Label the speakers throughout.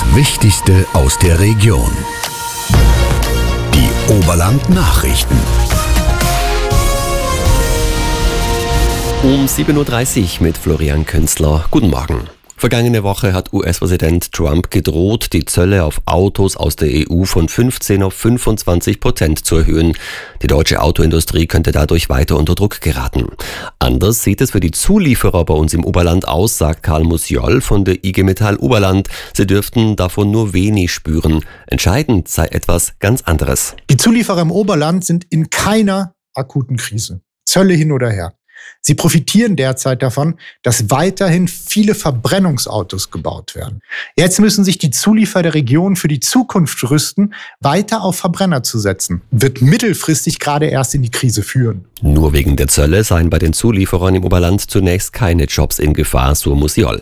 Speaker 1: Wichtigste aus der Region. Die Oberland-Nachrichten.
Speaker 2: Um 7.30 Uhr mit Florian Künzler. Guten Morgen. Vergangene Woche hat US-Präsident Trump gedroht, die Zölle auf Autos aus der EU von 15 auf 25% zu erhöhen. Die deutsche Autoindustrie könnte dadurch weiter unter Druck geraten. Anders sieht es für die Zulieferer bei uns im Oberland aus, sagt Karl Musiol von der IG Metall Oberland. Sie dürften davon nur wenig spüren. Entscheidend sei etwas ganz anderes.
Speaker 3: Die Zulieferer im Oberland sind in keiner akuten Krise. Zölle hin oder her. Sie profitieren derzeit davon, dass weiterhin viele Verbrennungsautos gebaut werden. Jetzt müssen sich die Zulieferer der Region für die Zukunft rüsten, weiter auf Verbrenner zu setzen. Wird mittelfristig gerade erst in die Krise führen.
Speaker 2: Nur wegen der Zölle seien bei den Zulieferern im Oberland zunächst keine Jobs in Gefahr, so Musiol.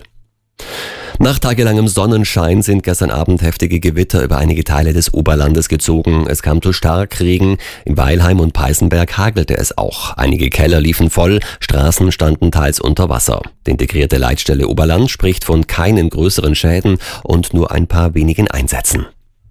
Speaker 2: Nach tagelangem Sonnenschein sind gestern Abend heftige Gewitter über einige Teile des Oberlandes gezogen. Es kam zu Starkregen. In Weilheim und Peißenberg hagelte es auch. Einige Keller liefen voll, Straßen standen teils unter Wasser. Die integrierte Leitstelle Oberland spricht von keinen größeren Schäden und nur ein paar wenigen Einsätzen.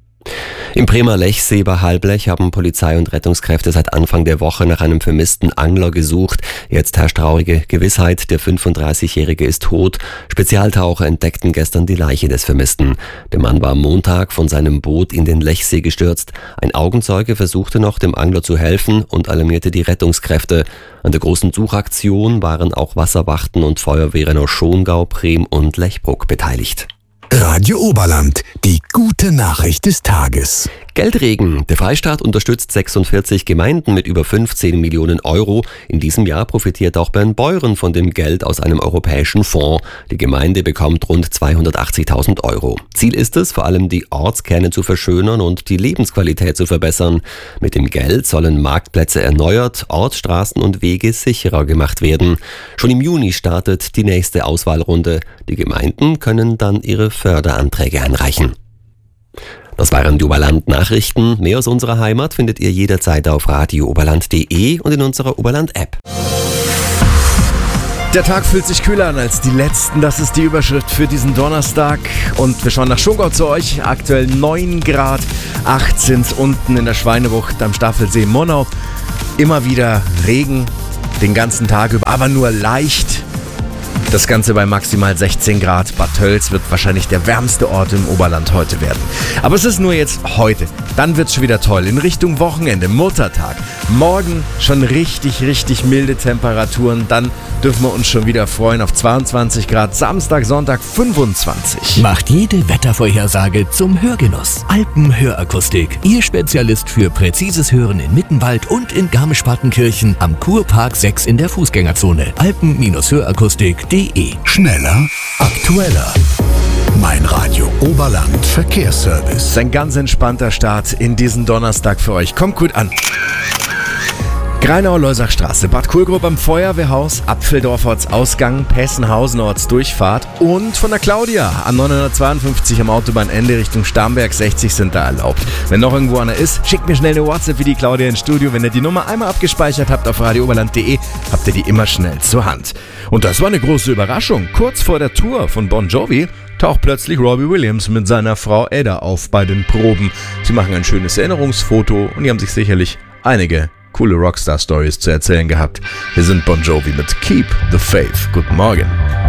Speaker 2: Im Bremer Lechsee bei Halblech haben Polizei und Rettungskräfte seit Anfang der Woche nach einem vermissten Angler gesucht. Jetzt herrscht traurige Gewissheit, der 35-Jährige ist tot. Spezialtaucher entdeckten gestern die Leiche des Vermissten. Der Mann war am Montag von seinem Boot in den Lechsee gestürzt. Ein Augenzeuge versuchte noch, dem Angler zu helfen und alarmierte die Rettungskräfte. An der großen Suchaktion waren auch Wasserwachten und Feuerwehren aus Schongau, Brehm und Lechbruck beteiligt.
Speaker 1: Radio Oberland, die gute Nachricht des Tages.
Speaker 2: Geldregen. Der Freistaat unterstützt 46 Gemeinden mit über 15 Millionen Euro. In diesem Jahr profitiert auch Bernbeuren von dem Geld aus einem europäischen Fonds. Die Gemeinde bekommt rund 280.000 Euro. Ziel ist es, vor allem die Ortskerne zu verschönern und die Lebensqualität zu verbessern. Mit dem Geld sollen Marktplätze erneuert, Ortsstraßen und Wege sicherer gemacht werden. Schon im Juni startet die nächste Auswahlrunde. Die Gemeinden können dann ihre Förderanträge einreichen. Das waren die Oberland-Nachrichten. Mehr aus unserer Heimat findet ihr jederzeit auf radiooberland.de und in unserer Oberland-App.
Speaker 4: Der Tag fühlt sich kühler an als die letzten. Das ist die Überschrift für diesen Donnerstag. Und wir schauen nach Schongau zu euch. Aktuell 9 Grad, 8 sind's unten in der Schweinebucht am Staffelsee Monau. Immer wieder Regen den ganzen Tag über, aber nur leicht. Das Ganze bei maximal 16 Grad. Bad Tölz wird wahrscheinlich der wärmste Ort im Oberland heute werden. Aber es ist nur jetzt heute. Dann wird's schon wieder toll. In Richtung Wochenende, Muttertag. Morgen schon richtig milde Temperaturen. Dann dürfen wir uns schon wieder freuen auf 22 Grad. Samstag, Sonntag 25.
Speaker 5: Macht jede Wettervorhersage zum Hörgenuss. Alpenhörakustik. Ihr Spezialist für präzises Hören in Mittenwald und in Garmisch-Partenkirchen am Kurpark 6 in der Fußgängerzone. Alpen-Hörakustik.de.
Speaker 1: Schneller, aktueller. Mein Radio Oberland Verkehrsservice.
Speaker 4: Das ist ein ganz entspannter Start in diesen Donnerstag für euch. Kommt gut an. Greinau-Loisachstraße, Bad Kohlgrub am Feuerwehrhaus, Apfeldorf Ortsausgang, Pessenhausen Ortsdurchfahrt und von der Claudia an 952 am Autobahnende Richtung Starnberg 60 sind da erlaubt. Wenn noch irgendwo einer ist, schickt mir schnell eine WhatsApp wie die Claudia ins Studio. Wenn ihr die Nummer einmal abgespeichert habt auf radiooberland.de, habt ihr die immer schnell zur Hand. Und das war eine große Überraschung. Kurz vor der Tour von Bon Jovi taucht plötzlich Robbie Williams mit seiner Frau Ada auf bei den Proben. Sie machen ein schönes Erinnerungsfoto und die haben sich sicherlich einige coole Rockstar-Stories zu erzählen gehabt. Wir sind Bon Jovi mit Keep the Faith. Guten Morgen.